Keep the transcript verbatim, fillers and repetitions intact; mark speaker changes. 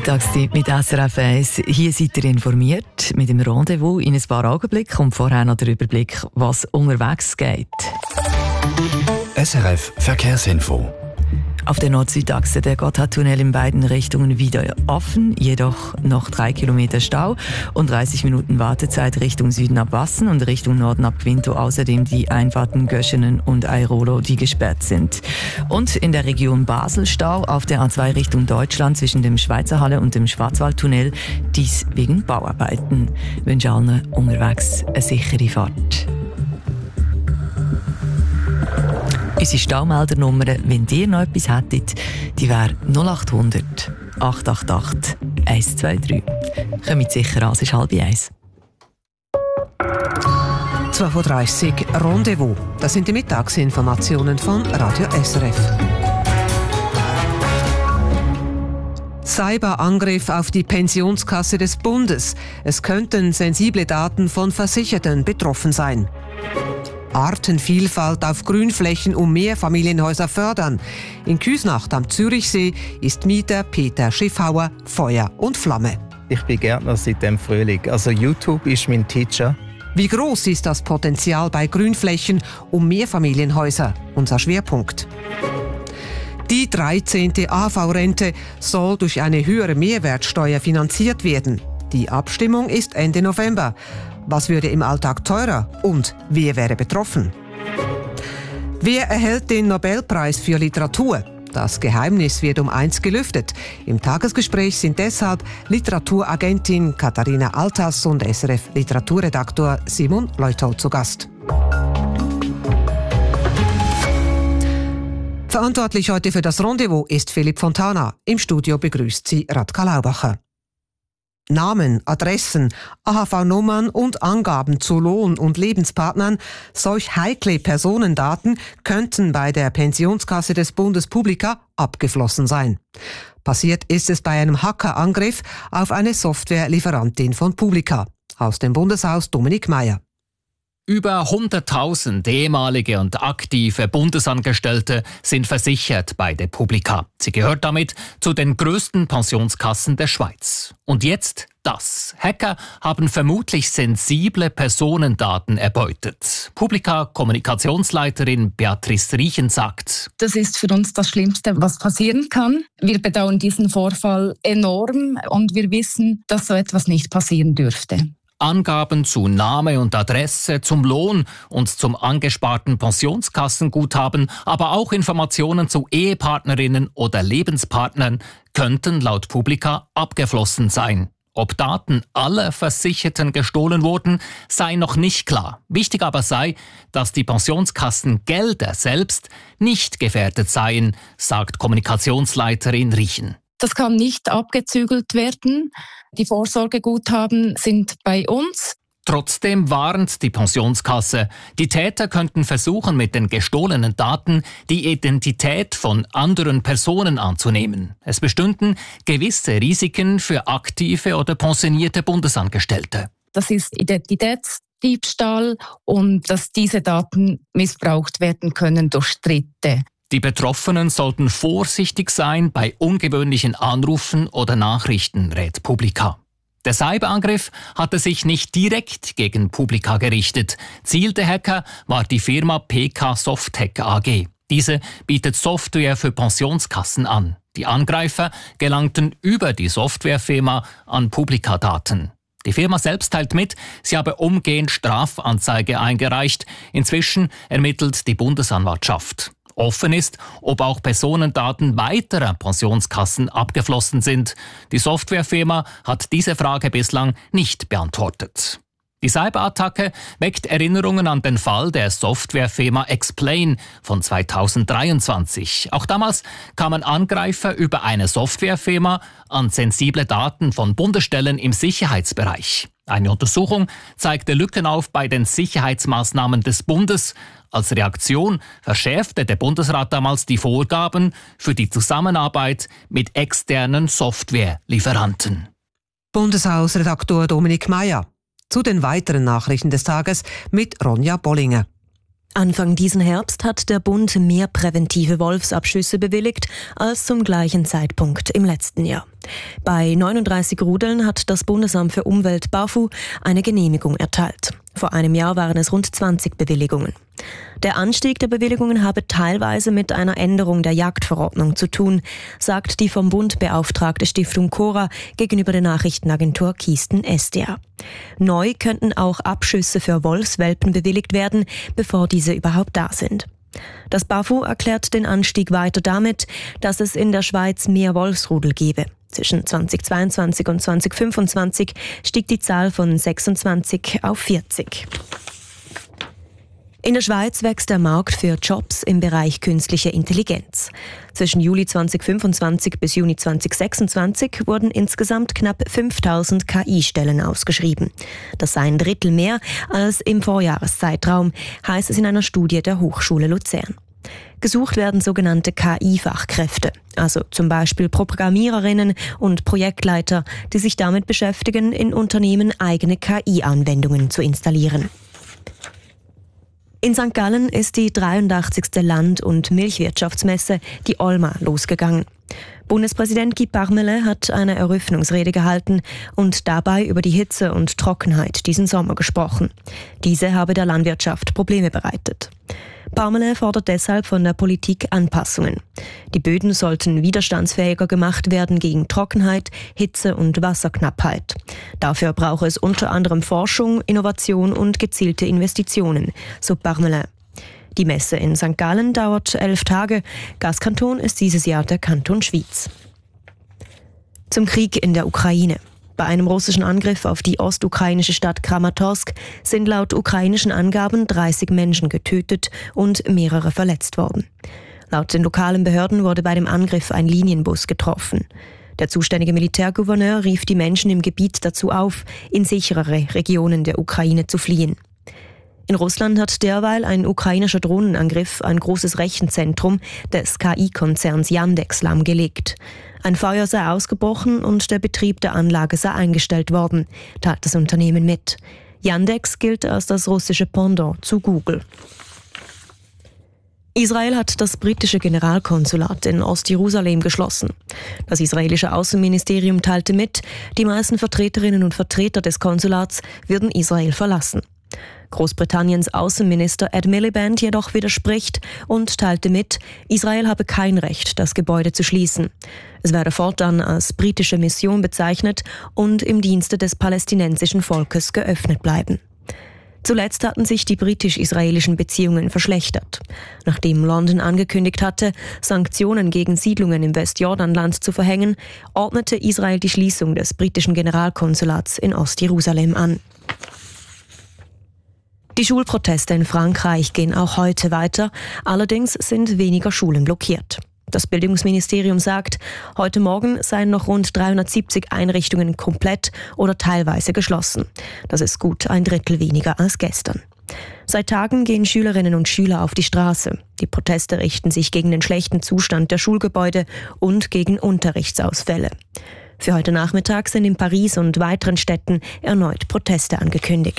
Speaker 1: Mittagszeit mit S R F eins. Hier seid ihr informiert mit dem Rendezvous in ein paar Augenblicken und vorher noch der Überblick, was unterwegs geht.
Speaker 2: S R F Verkehrsinfo.
Speaker 1: Auf der Nord-Süd-Achse der Gotthardtunnel in beiden Richtungen wieder offen, jedoch noch drei Kilometer Stau und dreißig Minuten Wartezeit Richtung Süden ab Wassen und Richtung Norden ab Quinto. Außerdem die Einfahrten Göschenen und Airolo, die gesperrt sind. Und in der Region Basel Stau auf der A zwei Richtung Deutschland zwischen dem Schweizer Halle und dem Schwarzwaldtunnel, dies wegen Bauarbeiten. Ich wünsche allen unterwegs eine sichere Fahrt. Unsere Staumeldernummer, wenn ihr noch etwas hättet, die wäre null acht hundert acht acht acht eins zwei drei. Kommt sicher an, es ist halb eins.
Speaker 3: zwölf Uhr dreißig Rendezvous. Das sind die Mittagsinformationen von Radio S R F. Cyberangriff auf die Pensionskasse des Bundes. Es könnten sensible Daten von Versicherten betroffen sein. Artenvielfalt auf Grünflächen um Mehrfamilienhäuser fördern. In Küsnacht am Zürichsee ist Mieter Peter Schiffhauer Feuer und Flamme.
Speaker 4: Ich bin Gärtner seit dem Frühling. Also YouTube ist mein Teacher.
Speaker 3: Wie groß ist das Potenzial bei Grünflächen um Mehrfamilienhäuser? Unser Schwerpunkt. Die dreizehnte A V-Rente soll durch eine höhere Mehrwertsteuer finanziert werden. Die Abstimmung ist Ende November. Was würde im Alltag teurer und wer wäre betroffen? Wer erhält den Nobelpreis für Literatur? Das Geheimnis wird um eins gelüftet. Im Tagesgespräch sind deshalb Literaturagentin Katharina Altas und S R F-Literaturredaktor Simon Leuthold zu Gast. Verantwortlich heute für das Rendezvous ist Philipp Fontana. Im Studio begrüßt sie Radka Laubacher. Namen, Adressen, A H V-Nummern und Angaben zu Lohn- und Lebenspartnern, solch heikle Personendaten könnten bei der Pensionskasse des Bundes Publica abgeflossen sein. Passiert ist es bei einem Hackerangriff auf eine Softwarelieferantin von Publica. Aus dem Bundeshaus Dominik Meyer.
Speaker 5: Über hunderttausend ehemalige und aktive Bundesangestellte sind versichert bei der Publica. Sie gehört damit zu den größten Pensionskassen der Schweiz. Und jetzt das. Hacker haben vermutlich sensible Personendaten erbeutet. Publica-Kommunikationsleiterin Beatrice Riechen sagt:
Speaker 6: Das ist für uns das Schlimmste, was passieren kann. Wir bedauern diesen Vorfall enorm und wir wissen, dass so etwas nicht passieren dürfte.
Speaker 5: Angaben zu Name und Adresse, zum Lohn und zum angesparten Pensionskassenguthaben, aber auch Informationen zu Ehepartnerinnen oder Lebenspartnern könnten laut Publica abgeflossen sein. Ob Daten aller Versicherten gestohlen wurden, sei noch nicht klar. Wichtig aber sei, dass die Pensionskassengelder selbst nicht gefährdet seien, sagt Kommunikationsleiterin Riechen.
Speaker 6: Das kann nicht abgezügelt werden. Die Vorsorgeguthaben sind bei uns.
Speaker 5: Trotzdem warnt die Pensionskasse, die Täter könnten versuchen, mit den gestohlenen Daten die Identität von anderen Personen anzunehmen. Es bestünden gewisse Risiken für aktive oder pensionierte Bundesangestellte.
Speaker 6: Das ist Identitätsdiebstahl und dass diese Daten missbraucht werden können durch Dritte.
Speaker 5: Die Betroffenen sollten vorsichtig sein bei ungewöhnlichen Anrufen oder Nachrichten, rät Publica. Der Cyberangriff hatte sich nicht direkt gegen Publica gerichtet. Ziel der Hacker war die Firma P K Softhack A G. Diese bietet Software für Pensionskassen an. Die Angreifer gelangten über die Softwarefirma an Publica-Daten. Die Firma selbst teilt mit, sie habe umgehend Strafanzeige eingereicht. Inzwischen ermittelt die Bundesanwaltschaft. Offen ist, ob auch Personendaten weiterer Pensionskassen abgeflossen sind. Die Softwarefirma hat diese Frage bislang nicht beantwortet. Die Cyberattacke weckt Erinnerungen an den Fall der Softwarefirma Explain von zweitausenddreiundzwanzig. Auch damals kamen Angreifer über eine Softwarefirma an sensible Daten von Bundesstellen im Sicherheitsbereich. Eine Untersuchung zeigte Lücken auf bei den Sicherheitsmaßnahmen des Bundes. Als Reaktion verschärfte der Bundesrat damals die Vorgaben für die Zusammenarbeit mit externen Softwarelieferanten.
Speaker 3: Bundeshausredaktor Dominik Meyer. Zu den weiteren Nachrichten des Tages mit Ronja Bollinger.
Speaker 7: Anfang diesen Herbst hat der Bund mehr präventive Wolfsabschüsse bewilligt als zum gleichen Zeitpunkt im letzten Jahr. Bei neununddreißig Rudeln hat das Bundesamt für Umwelt BAFU eine Genehmigung erteilt. Vor einem Jahr waren es rund zwanzig Bewilligungen. Der Anstieg der Bewilligungen habe teilweise mit einer Änderung der Jagdverordnung zu tun, sagt die vom Bund beauftragte Stiftung Cora gegenüber der Nachrichtenagentur Kiesten S D A. Neu könnten auch Abschüsse für Wolfswelpen bewilligt werden, bevor diese überhaupt da sind. Das BAFU erklärt den Anstieg weiter damit, dass es in der Schweiz mehr Wolfsrudel gebe. Zwischen zweitausendzweiundzwanzig und zweitausendfünfundzwanzig stieg die Zahl von sechsundzwanzig auf vierzig. In der Schweiz wächst der Markt für Jobs im Bereich künstliche Intelligenz. Zwischen Juli zweitausendfünfundzwanzig bis Juni zweitausendsechsundzwanzig wurden insgesamt knapp fünftausend K I-Stellen ausgeschrieben. Das sei ein Drittel mehr als im Vorjahreszeitraum, heißt es in einer Studie der Hochschule Luzern. Gesucht werden sogenannte K I-Fachkräfte, also zum Beispiel Programmiererinnen und Projektleiter, die sich damit beschäftigen, in Unternehmen eigene K I-Anwendungen zu installieren. In Sankt Gallen ist die dreiundachtzigste Land- und Milchwirtschaftsmesse, die Olma, losgegangen. Bundespräsident Guy Parmelin hat eine Eröffnungsrede gehalten und dabei über die Hitze und Trockenheit diesen Sommer gesprochen. Diese habe der Landwirtschaft Probleme bereitet. Parmelin fordert deshalb von der Politik Anpassungen. Die Böden sollten widerstandsfähiger gemacht werden gegen Trockenheit, Hitze und Wasserknappheit. Dafür brauche es unter anderem Forschung, Innovation und gezielte Investitionen, so Parmelin. Die Messe in Sankt Gallen dauert elf Tage. Gastkanton ist dieses Jahr der Kanton Schwyz. Zum Krieg in der Ukraine. Bei einem russischen Angriff auf die ostukrainische Stadt Kramatorsk sind laut ukrainischen Angaben dreißig Menschen getötet und mehrere verletzt worden. Laut den lokalen Behörden wurde bei dem Angriff ein Linienbus getroffen. Der zuständige Militärgouverneur rief die Menschen im Gebiet dazu auf, in sicherere Regionen der Ukraine zu fliehen. In Russland hat derweil ein ukrainischer Drohnenangriff ein großes Rechenzentrum des K I-Konzerns Yandex lahmgelegt. Ein Feuer sei ausgebrochen und der Betrieb der Anlage sei eingestellt worden, teilt das Unternehmen mit. Yandex gilt als das russische Pendant zu Google. Israel hat das britische Generalkonsulat in Ostjerusalem geschlossen. Das israelische Außenministerium teilte mit, die meisten Vertreterinnen und Vertreter des Konsulats würden Israel verlassen. Großbritanniens Außenminister Ed Miliband jedoch widerspricht und teilte mit, Israel habe kein Recht, das Gebäude zu schließen. Es werde fortan als britische Mission bezeichnet und im Dienste des palästinensischen Volkes geöffnet bleiben. Zuletzt hatten sich die britisch-israelischen Beziehungen verschlechtert. Nachdem London angekündigt hatte, Sanktionen gegen Siedlungen im Westjordanland zu verhängen, ordnete Israel die Schließung des britischen Generalkonsulats in Ostjerusalem an. Die Schulproteste in Frankreich gehen auch heute weiter, allerdings sind weniger Schulen blockiert. Das Bildungsministerium sagt, heute Morgen seien noch rund dreihundertsiebzig Einrichtungen komplett oder teilweise geschlossen. Das ist gut ein Drittel weniger als gestern. Seit Tagen gehen Schülerinnen und Schüler auf die Straße. Die Proteste richten sich gegen den schlechten Zustand der Schulgebäude und gegen Unterrichtsausfälle. Für heute Nachmittag sind in Paris und weiteren Städten erneut Proteste angekündigt.